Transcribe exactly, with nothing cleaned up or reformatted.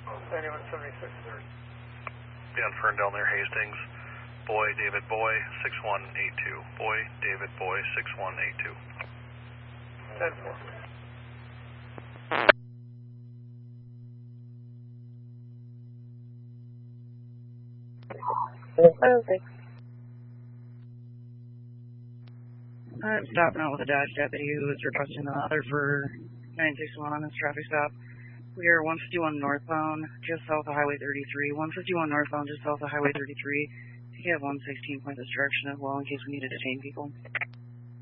ninety-one seventy-six. Be on Ferndale near Hastings. Boy, David Boy, six one eight two. Boy, David Boy, six one eight two. ten four. Okay. I'm stopping out with a Dodge deputy who is requesting the other for nine six one on this traffic stop. We are one fifty-one northbound, just south of Highway thirty-three. one fifty-one northbound, just south of Highway thirty-three. You have one sixteen point this direction as well in case we need to detain people.